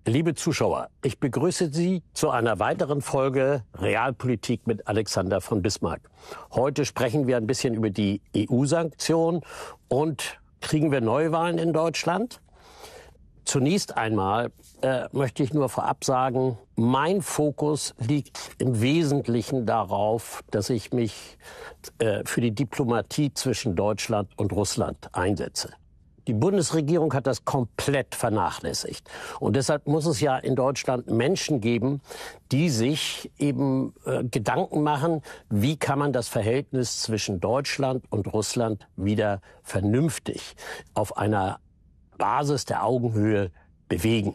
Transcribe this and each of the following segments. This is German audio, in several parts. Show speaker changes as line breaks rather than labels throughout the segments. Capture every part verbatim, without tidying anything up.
Liebe Zuschauer, ich begrüße Sie zu einer weiteren Folge Realpolitik mit Alexander von Bismarck. Heute sprechen wir ein bisschen über die E U-Sanktionen und kriegen wir Neuwahlen in Deutschland? Zunächst einmal äh, möchte ich nur vorab sagen, mein Fokus liegt im Wesentlichen darauf, dass ich mich äh, für die Diplomatie zwischen Deutschland und Russland einsetze. Die Bundesregierung hat das komplett vernachlässigt. Und deshalb muss es ja in Deutschland Menschen geben, die sich eben äh, Gedanken machen, wie kann man das Verhältnis zwischen Deutschland und Russland wieder vernünftig auf einer Basis der Augenhöhe bewegen.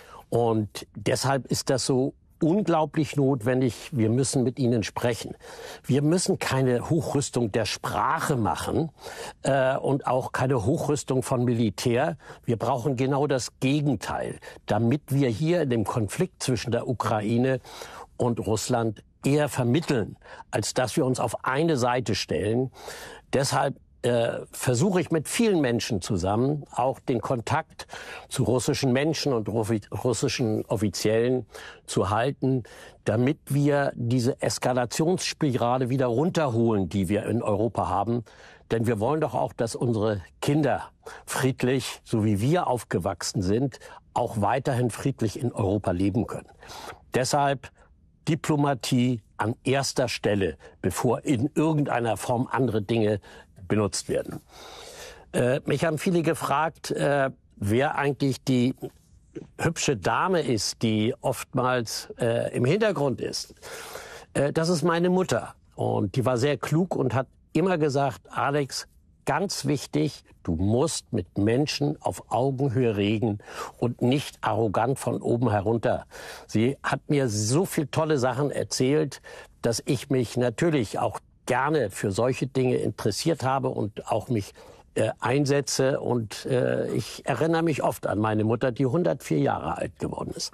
Und deshalb ist das so unglaublich notwendig. Wir müssen mit ihnen sprechen. Wir müssen keine Hochrüstung der Sprache machen äh, und auch keine Hochrüstung von Militär. Wir brauchen genau das Gegenteil, damit wir hier in dem Konflikt zwischen der Ukraine und Russland eher vermitteln, als dass wir uns auf eine Seite stellen. Deshalb Äh, versuche ich mit vielen Menschen zusammen auch den Kontakt zu russischen Menschen und russischen Offiziellen zu halten, damit wir diese Eskalationsspirale wieder runterholen, die wir in Europa haben. Denn wir wollen doch auch, dass unsere Kinder friedlich, so wie wir aufgewachsen sind, auch weiterhin friedlich in Europa leben können. Deshalb Diplomatie an erster Stelle, bevor in irgendeiner Form andere Dinge benutzt werden. Äh, mich haben viele gefragt, äh, wer eigentlich die hübsche Dame ist, die oftmals äh, im Hintergrund ist. Äh, das ist meine Mutter. Und die war sehr klug und hat immer gesagt, Alex, ganz wichtig, du musst mit Menschen auf Augenhöhe reden und nicht arrogant von oben herunter. Sie hat mir so viele tolle Sachen erzählt, dass ich mich natürlich auch gerne für solche Dinge interessiert habe und auch mich äh, einsetze. Und äh, ich erinnere mich oft an meine Mutter, die hundertvier Jahre alt geworden ist.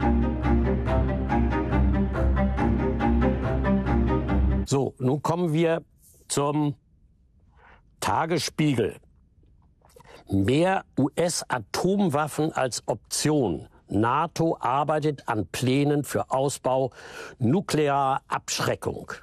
So, nun kommen wir zum Tagesspiegel. Mehr U S-Atomwaffen als Option. NATO arbeitet an Plänen für Ausbau nuklearer Abschreckung.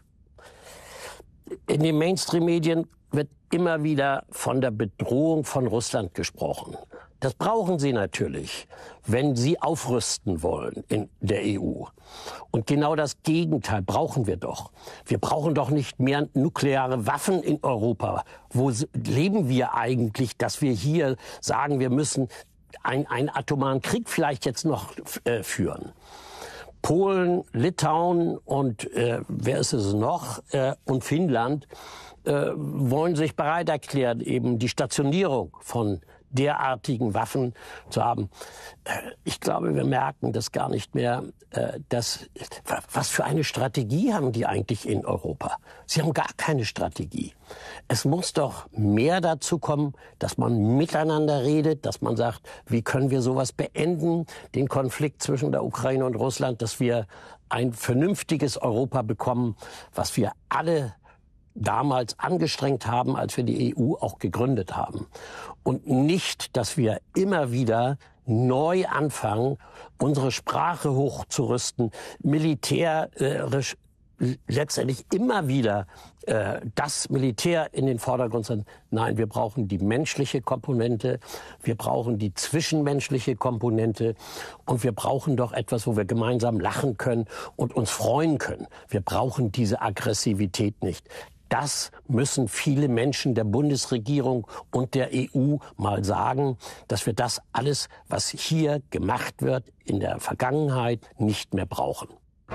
In den Mainstream-Medien wird immer wieder von der Bedrohung von Russland gesprochen. Das brauchen sie natürlich, wenn sie aufrüsten wollen in der E U. Und genau das Gegenteil brauchen wir doch. Wir brauchen doch nicht mehr nukleare Waffen in Europa. Wo leben wir eigentlich, dass wir hier sagen, wir müssen ein, einen atomaren Krieg vielleicht jetzt noch äh, führen? Polen, Litauen und äh, wer ist es noch äh, und Finnland äh, wollen sich bereit erklären, eben die Stationierung von derartigen Waffen zu haben. Ich glaube, wir merken das gar nicht mehr. Dass, was für eine Strategie haben die eigentlich in Europa? Sie haben gar keine Strategie. Es muss doch mehr dazu kommen, dass man miteinander redet, dass man sagt, wie können wir sowas beenden, den Konflikt zwischen der Ukraine und Russland, dass wir ein vernünftiges Europa bekommen, was wir alle damals angestrengt haben, als wir die E U auch gegründet haben. Und nicht, dass wir immer wieder neu anfangen, unsere Sprache hochzurüsten, militärisch letztendlich immer wieder äh, das Militär in den Vordergrund sind. Nein, wir brauchen die menschliche Komponente, wir brauchen die zwischenmenschliche Komponente und wir brauchen doch etwas, wo wir gemeinsam lachen können und uns freuen können. Wir brauchen diese Aggressivität nicht. Das müssen viele Menschen der Bundesregierung und der E U mal sagen, dass wir das alles, was hier gemacht wird, in der Vergangenheit nicht mehr brauchen.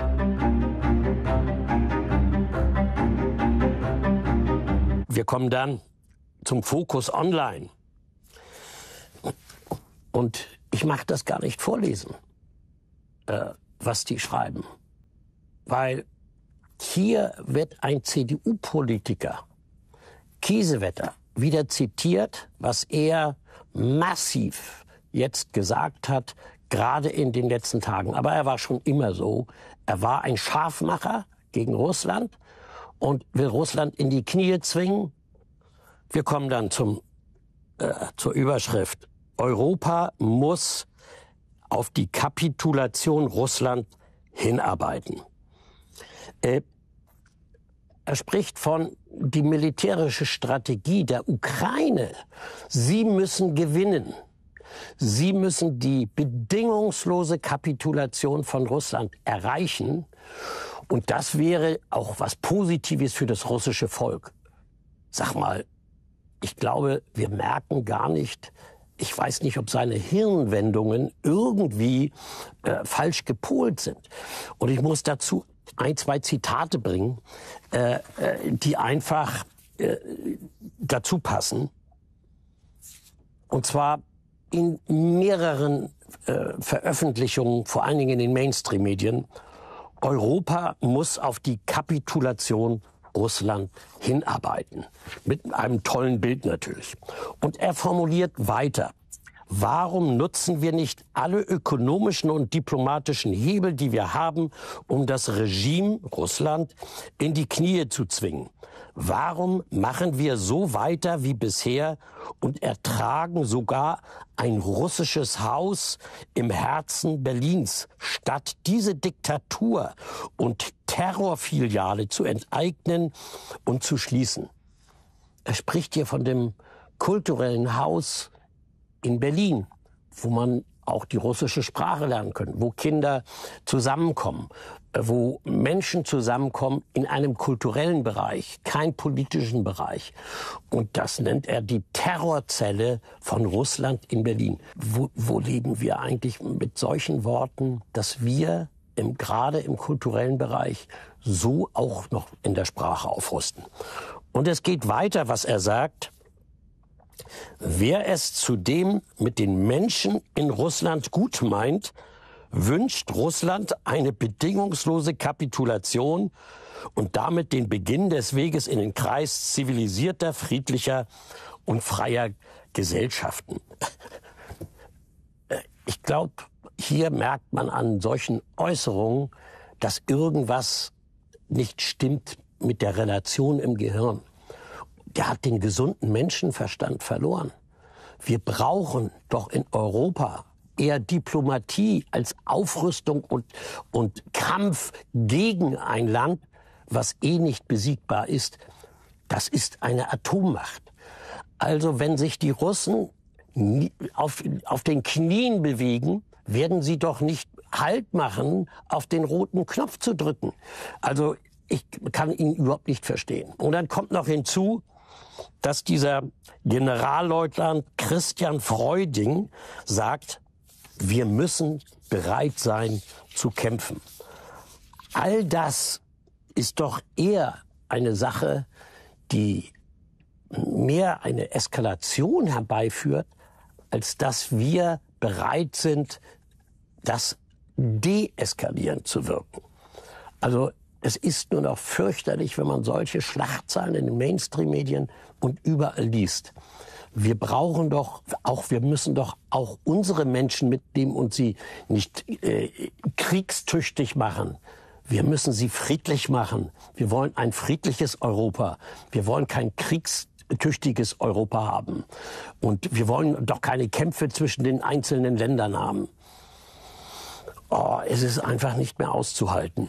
Wir kommen dann zum Fokus Online. Und ich mag das gar nicht vorlesen, äh, was die schreiben. Weil hier wird ein C D U-Politiker, Kiesewetter, wieder zitiert, was er massiv jetzt gesagt hat, gerade in den letzten Tagen. Aber er war schon immer so. Er war ein Scharfmacher gegen Russland und will Russland in die Knie zwingen. Wir kommen dann zum, äh, zur Überschrift. Europa muss auf die Kapitulation Russland hinarbeiten. Äh, er spricht von die militärische Strategie der Ukraine. Sie müssen gewinnen. Sie müssen die bedingungslose Kapitulation von Russland erreichen. Und das wäre auch was Positives für das russische Volk. Sag mal, ich glaube, wir merken gar nicht, ich weiß nicht, ob seine Hirnwendungen irgendwie äh, falsch gepolt sind. Und ich muss dazu ein, zwei Zitate bringen, äh, die einfach äh, dazu passen. Und zwar in mehreren äh, Veröffentlichungen, vor allen Dingen in den Mainstream-Medien. Europa muss auf die Kapitulation Russland hinarbeiten. Mit einem tollen Bild natürlich. Und er formuliert weiter: Warum nutzen wir nicht alle ökonomischen und diplomatischen Hebel, die wir haben, um das Regime Russland in die Knie zu zwingen? Warum machen wir so weiter wie bisher und ertragen sogar ein russisches Haus im Herzen Berlins, statt diese Diktatur und Terrorfiliale zu enteignen und zu schließen? Er spricht hier von dem kulturellen Haus in Berlin, wo man auch die russische Sprache lernen kann, wo Kinder zusammenkommen, wo Menschen zusammenkommen in einem kulturellen Bereich, kein politischen Bereich. Und das nennt er die Terrorzelle von Russland in Berlin. Wo, wo leben wir eigentlich mit solchen Worten, dass wir im, gerade im kulturellen Bereich so auch noch in der Sprache aufrüsten? Und es geht weiter, was er sagt: Wer es zudem mit den Menschen in Russland gut meint, wünscht Russland eine bedingungslose Kapitulation und damit den Beginn des Weges in den Kreis zivilisierter, friedlicher und freier Gesellschaften. Ich glaube, hier merkt man an solchen Äußerungen, dass irgendwas nicht stimmt mit der Relation im Gehirn. Der hat den gesunden Menschenverstand verloren. Wir brauchen doch in Europa eher Diplomatie als Aufrüstung und, und Kampf gegen ein Land, was eh nicht besiegbar ist. Das ist eine Atommacht. Also wenn sich die Russen auf, auf den Knien bewegen, werden sie doch nicht Halt machen, auf den roten Knopf zu drücken. Also ich kann ihn überhaupt nicht verstehen. Und dann kommt noch hinzu, dass dieser Generalleutnant Christian Freuding sagt, wir müssen bereit sein zu kämpfen. All das ist doch eher eine Sache, die mehr eine Eskalation herbeiführt, als dass wir bereit sind, das deeskalierend zu wirken. Also es ist nur noch fürchterlich, wenn man solche Schlachtzahlen in den Mainstream-Medien und überall liest. Wir brauchen doch, auch wir müssen doch auch unsere Menschen mitnehmen und sie nicht äh, kriegstüchtig machen. Wir müssen sie friedlich machen. Wir wollen ein friedliches Europa. Wir wollen kein kriegstüchtiges Europa haben. Und wir wollen doch keine Kämpfe zwischen den einzelnen Ländern haben. Oh, es ist einfach nicht mehr auszuhalten.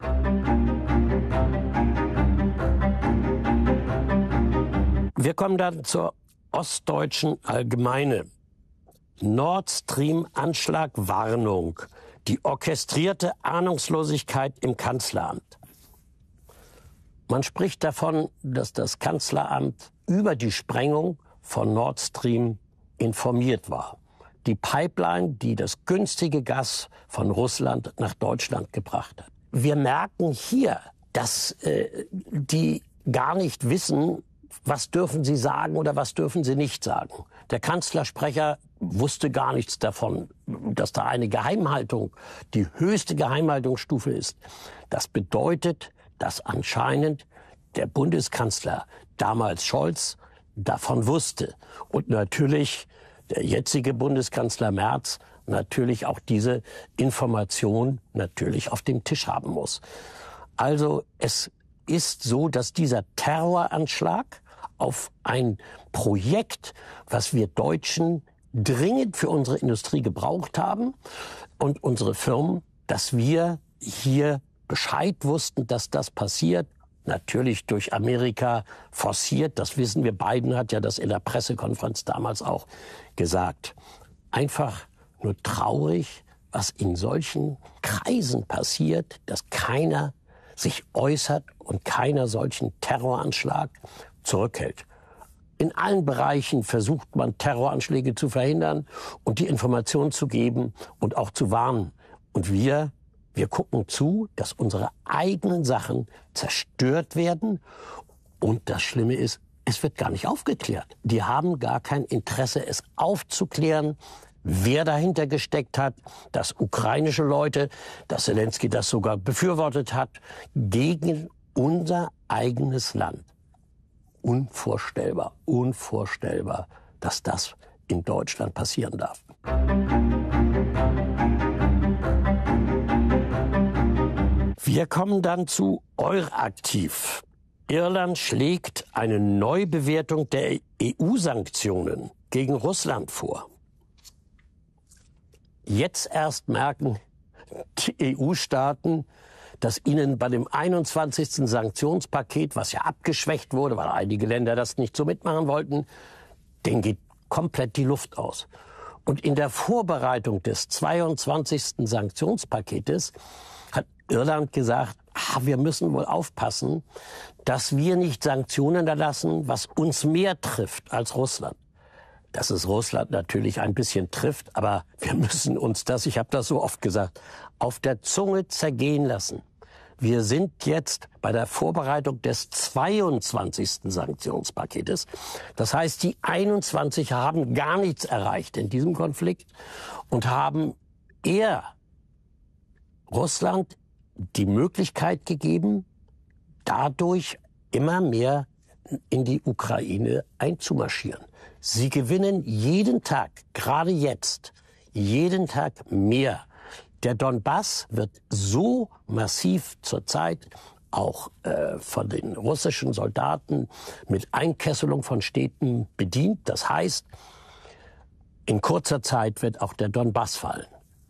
Wir kommen dann zur Ostdeutschen Allgemeine. Nord Stream-Anschlag-Warnung. Die orchestrierte Ahnungslosigkeit im Kanzleramt. Man spricht davon, dass das Kanzleramt über die Sprengung von Nord Stream informiert war. Die Pipeline, die das günstige Gas von Russland nach Deutschland gebracht hat. Wir merken hier, dass äh, die gar nicht wissen, was dürfen sie sagen oder was dürfen sie nicht sagen. Der Kanzlersprecher wusste gar nichts davon, dass da eine Geheimhaltung, die höchste Geheimhaltungsstufe ist. Das bedeutet, dass anscheinend der Bundeskanzler, damals Scholz, davon wusste. Und natürlich der jetzige Bundeskanzler Merz natürlich auch diese Information natürlich auf dem Tisch haben muss. Also es ist so, dass dieser Terroranschlag auf ein Projekt, was wir Deutschen dringend für unsere Industrie gebraucht haben und unsere Firmen, dass wir hier Bescheid wussten, dass das passiert. Natürlich durch Amerika forciert, das wissen wir. Biden hat ja das in der Pressekonferenz damals auch gesagt. Einfach nur traurig, was in solchen Kreisen passiert, dass keiner sich äußert und keiner solchen Terroranschlag zurückhält. In allen Bereichen versucht man, Terroranschläge zu verhindern und die Informationen zu geben und auch zu warnen. Und wir, wir gucken zu, dass unsere eigenen Sachen zerstört werden. Und das Schlimme ist, es wird gar nicht aufgeklärt. Die haben gar kein Interesse, es aufzuklären, wer dahinter gesteckt hat, dass ukrainische Leute, dass Zelensky das sogar befürwortet hat, gegen unser eigenes Land. Unvorstellbar, unvorstellbar, dass das in Deutschland passieren darf. Wir kommen dann zu Euraktiv. Irland schlägt eine Neubewertung der E U-Sanktionen gegen Russland vor. Jetzt erst merken die E U-Staaten, dass ihnen bei dem einundzwanzigsten Sanktionspaket, was ja abgeschwächt wurde, weil einige Länder das nicht so mitmachen wollten, denen geht komplett die Luft aus. Und in der Vorbereitung des zweiundzwanzigsten Sanktionspaketes hat Irland gesagt, ah, wir müssen wohl aufpassen, dass wir nicht Sanktionen erlassen, was uns mehr trifft als Russland. Dass es Russland natürlich ein bisschen trifft, aber wir müssen uns das, ich habe das so oft gesagt, auf der Zunge zergehen lassen. Wir sind jetzt bei der Vorbereitung des zweiundzwanzigsten Sanktionspaketes. Das heißt, die einundzwanzig haben gar nichts erreicht in diesem Konflikt und haben eher Russland die Möglichkeit gegeben, dadurch immer mehr in die Ukraine einzumarschieren. Sie gewinnen jeden Tag, gerade jetzt, jeden Tag mehr. Der Donbass wird so massiv zurzeit auch äh, von den russischen Soldaten mit Einkesselung von Städten bedient. Das heißt, in kurzer Zeit wird auch der Donbass fallen.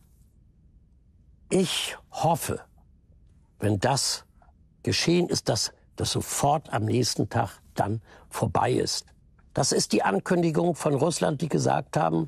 Ich hoffe, wenn das geschehen ist, dass das sofort am nächsten Tag dann vorbei ist. Das ist die Ankündigung von Russland, die gesagt haben,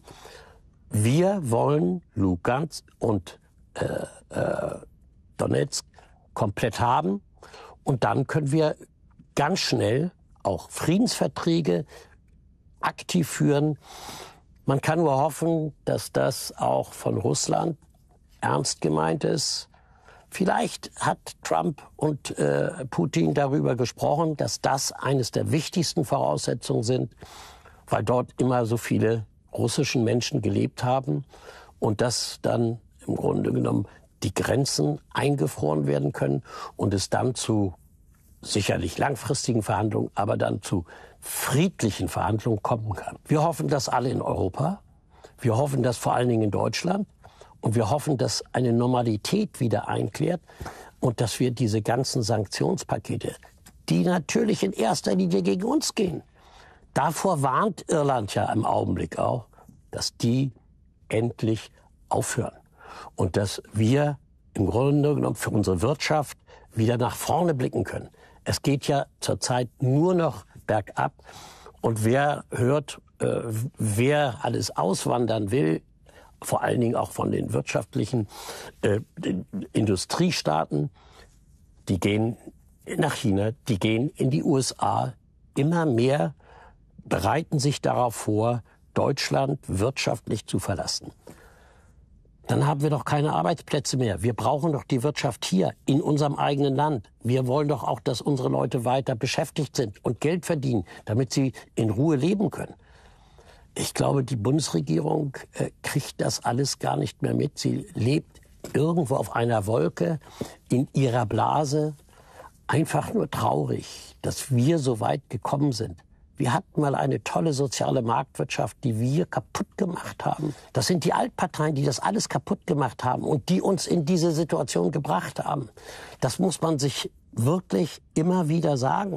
wir wollen Lugansk und äh, äh, Donetsk komplett haben und dann können wir ganz schnell auch Friedensverträge aktiv führen. Man kann nur hoffen, dass das auch von Russland ernst gemeint ist. Vielleicht hat Trump und äh, Putin darüber gesprochen, dass das eines der wichtigsten Voraussetzungen sind, weil dort immer so viele russischen Menschen gelebt haben und dass dann im Grunde genommen die Grenzen eingefroren werden können und es dann zu sicherlich langfristigen Verhandlungen, aber dann zu friedlichen Verhandlungen kommen kann. Wir hoffen das alle in Europa. Wir hoffen das vor allen Dingen in Deutschland. Und wir hoffen, dass eine Normalität wieder einkehrt und dass wir diese ganzen Sanktionspakete, die natürlich in erster Linie gegen uns gehen, davor warnt Irland ja im Augenblick auch, dass die endlich aufhören. Und dass wir im Grunde genommen für unsere Wirtschaft wieder nach vorne blicken können. Es geht ja zurzeit nur noch bergab. Und wer hört, äh, wer alles auswandern will, vor allen Dingen auch von den wirtschaftlichen äh, den Industriestaaten, die gehen nach China, die gehen in die U S A. Immer mehr bereiten sich darauf vor, Deutschland wirtschaftlich zu verlassen. Dann haben wir doch keine Arbeitsplätze mehr. Wir brauchen doch die Wirtschaft hier, in unserem eigenen Land. Wir wollen doch auch, dass unsere Leute weiter beschäftigt sind und Geld verdienen, damit sie in Ruhe leben können. Ich glaube, die Bundesregierung äh, kriegt das alles gar nicht mehr mit. Sie lebt irgendwo auf einer Wolke in ihrer Blase. Einfach nur traurig, dass wir so weit gekommen sind. Wir hatten mal eine tolle soziale Marktwirtschaft, die wir kaputt gemacht haben. Das sind die Altparteien, die das alles kaputt gemacht haben und die uns in diese Situation gebracht haben. Das muss man sich wirklich immer wieder sagen.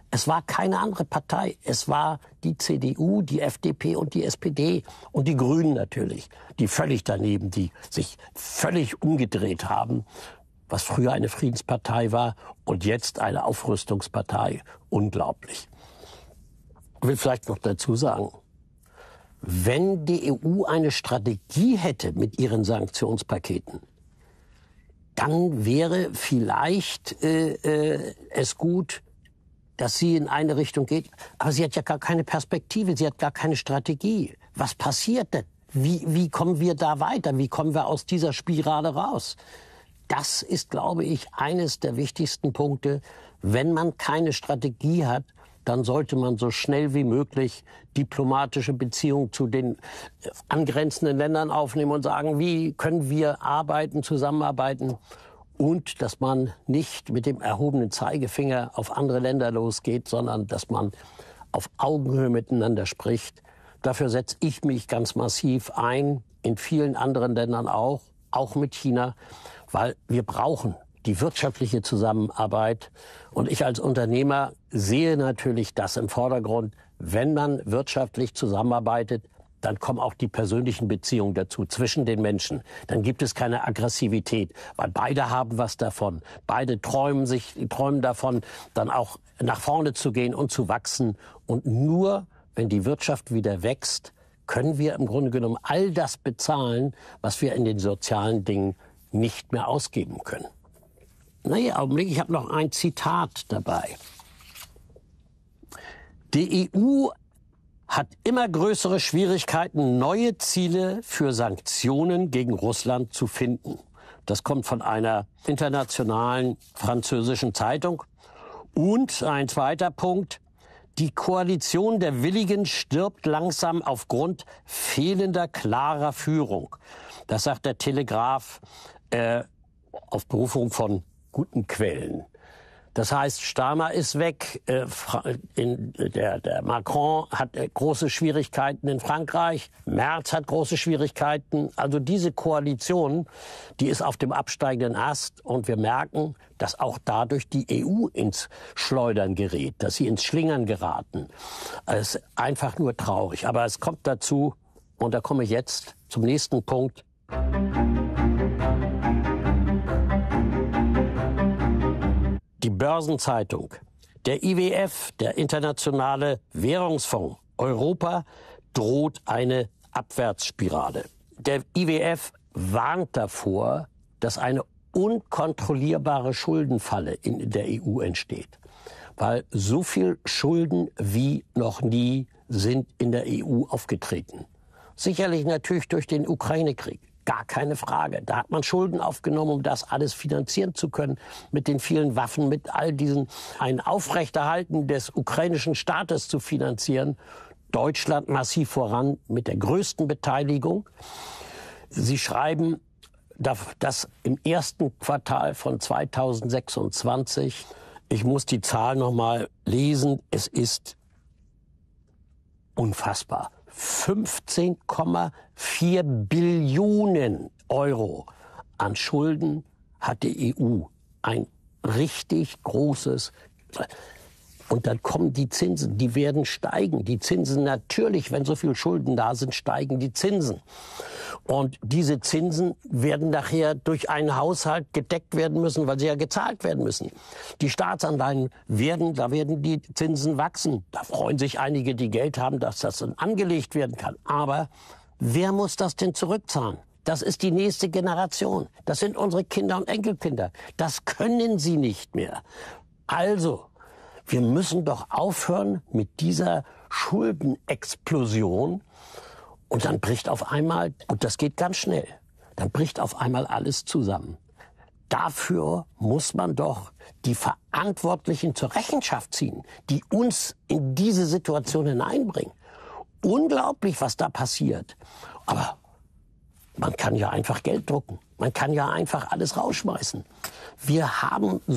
Es war keine andere Partei. Es war die C D U, die F D P und die S P D und die Grünen natürlich, die völlig daneben, die sich völlig umgedreht haben, was früher eine Friedenspartei war und jetzt eine Aufrüstungspartei. Unglaublich. Ich will vielleicht noch dazu sagen, wenn die E U eine Strategie hätte mit ihren Sanktionspaketen, dann wäre vielleicht äh, äh, es gut, dass sie in eine Richtung geht. Aber sie hat ja gar keine Perspektive, sie hat gar keine Strategie. Was passiert denn? Wie, wie kommen wir da weiter? Wie kommen wir aus dieser Spirale raus? Das ist, glaube ich, eines der wichtigsten Punkte. Wenn man keine Strategie hat, dann sollte man so schnell wie möglich diplomatische Beziehungen zu den angrenzenden Ländern aufnehmen und sagen, wie können wir arbeiten, zusammenarbeiten. Und dass man nicht mit dem erhobenen Zeigefinger auf andere Länder losgeht, sondern dass man auf Augenhöhe miteinander spricht. Dafür setze ich mich ganz massiv ein, in vielen anderen Ländern auch, auch mit China, weil wir brauchen die wirtschaftliche Zusammenarbeit. Und ich als Unternehmer sehe natürlich das im Vordergrund. Wenn man wirtschaftlich zusammenarbeitet, dann kommen auch die persönlichen Beziehungen dazu zwischen den Menschen. Dann gibt es keine Aggressivität, weil beide haben was davon. Beide träumen sich, träumen davon, dann auch nach vorne zu gehen und zu wachsen. Und nur wenn die Wirtschaft wieder wächst, können wir im Grunde genommen all das bezahlen, was wir in den sozialen Dingen nicht mehr ausgeben können. Nee, Augenblick, ich habe noch ein Zitat dabei. Die E U hat immer größere Schwierigkeiten, neue Ziele für Sanktionen gegen Russland zu finden. Das kommt von einer internationalen französischen Zeitung. Und ein zweiter Punkt, die Koalition der Willigen stirbt langsam aufgrund fehlender klarer Führung. Das sagt der Telegraph äh, auf Berufung von guten Quellen. Das heißt, Starmer ist weg, äh, in, der, der Macron hat äh, große Schwierigkeiten in Frankreich, Merz hat große Schwierigkeiten. Also diese Koalition, die ist auf dem absteigenden Ast und wir merken, dass auch dadurch die E U ins Schleudern gerät, dass sie ins Schlingern geraten. Es ist einfach nur traurig. Aber es kommt dazu, und da komme ich jetzt zum nächsten Punkt. Die Börsenzeitung, der I W F, der Internationale Währungsfonds, Europa droht eine Abwärtsspirale. Der I W F warnt davor, dass eine unkontrollierbare Schuldenfalle in der E U entsteht. Weil so viel Schulden wie noch nie sind in der E U aufgetreten. Sicherlich natürlich durch den Ukraine-Krieg. Gar keine Frage. Da hat man Schulden aufgenommen, um das alles finanzieren zu können, mit den vielen Waffen, mit all diesen, ein Aufrechterhalten des ukrainischen Staates zu finanzieren. Deutschland massiv voran mit der größten Beteiligung. Sie schreiben, dass im ersten Quartal von zweitausendsechsundzwanzig, ich muss die Zahl noch mal lesen, es ist unfassbar, fünfzehn Komma vier Billionen Euro an Schulden hat die E U. Ein richtig großes. Und dann kommen die Zinsen, die werden steigen. Die Zinsen natürlich, wenn so viel Schulden da sind, steigen die Zinsen. Und diese Zinsen werden nachher durch einen Haushalt gedeckt werden müssen, weil sie ja gezahlt werden müssen. Die Staatsanleihen werden, da werden die Zinsen wachsen. Da freuen sich einige, die Geld haben, dass das dann angelegt werden kann. Aber wer muss das denn zurückzahlen? Das ist die nächste Generation. Das sind unsere Kinder und Enkelkinder. Das können sie nicht mehr. Also, wir müssen doch aufhören mit dieser Schuldenexplosion. Und dann bricht auf einmal, und das geht ganz schnell, dann bricht auf einmal alles zusammen. Dafür muss man doch die Verantwortlichen zur Rechenschaft ziehen, die uns in diese Situation hineinbringen. Unglaublich, was da passiert. Aber man kann ja einfach Geld drucken. Man kann ja einfach alles rausschmeißen. Wir haben